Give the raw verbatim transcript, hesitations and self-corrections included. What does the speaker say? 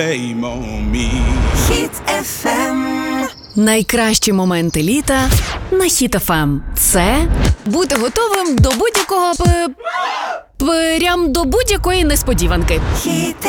Хіт еф ем. Найкращі моменти літа на Хіт еф ем. Це бути готовим до будь-якого п... прям до будь-якої несподіванки. Хіт